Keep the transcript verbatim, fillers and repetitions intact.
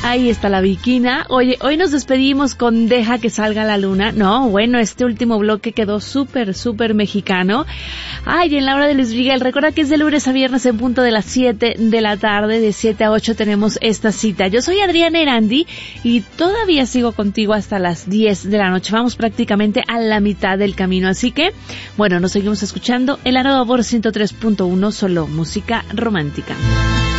Ahí está la Viquina. Oye, hoy nos despedimos con Deja que salga la luna. No, bueno, este último bloque quedó súper, súper mexicano. Ay, en la hora de Luis Miguel, recuerda que es de lunes a viernes en punto de las siete de la tarde, de siete a ocho tenemos esta cita. Yo soy Adriana Erandi y todavía sigo contigo hasta las diez de la noche. Vamos prácticamente a la mitad del camino, así que, bueno, nos seguimos escuchando en la Nueva Voz ciento tres punto uno, solo música romántica.